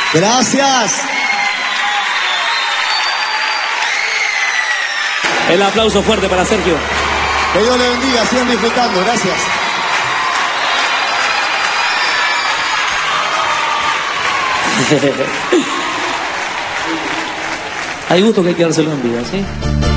Gracias. El aplauso fuerte para Sergio. Que Dios le bendiga, sigan disfrutando. Gracias. Hay gusto que hay que dárselo en vida, ¿sí?